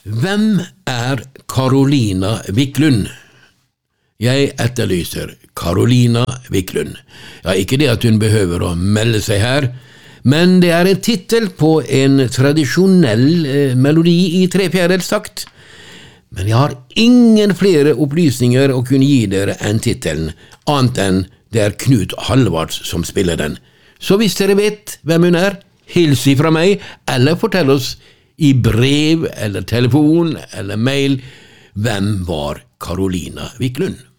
Hvem Carolina Wiklund? Jeg etterlyser Carolina Wiklund. Ja, ikke det at hun behøver å melde seg her, men det en titel på en tradisjonell melodi i 3/4 takt. Men jeg har ingen flere opplysninger å kunne gi dere enn titelen, annet enn det Knut Hallvards som spiller den. Så hvis dere vet hvem hun hils ifra meg, eller fortell oss i brev, eller telefon, eller mail, hvem var Carolina Wiklund?